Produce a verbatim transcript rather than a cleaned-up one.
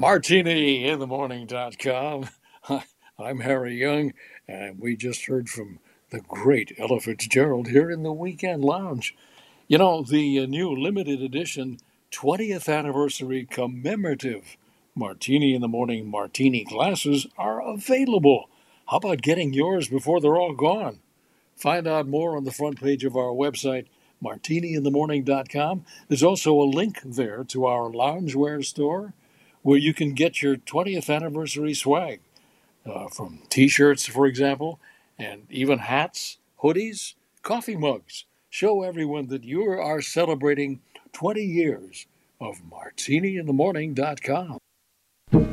Martini in the morning dot com. I'm Harry Young, and we just heard from the great Ella Fitzgerald here in the Weekend Lounge. You know, the uh, new limited edition twentieth anniversary commemorative Martini in the Morning martini glasses are available. How about getting yours before they're all gone? Find out more on the front page of our website, martini in the morning dot com. There's also a link there to our loungewear store where you can get your twentieth anniversary swag uh, from t shirts, for example, and even hats, hoodies, coffee mugs. Show everyone that you are celebrating twenty years of martini in the morning dot com.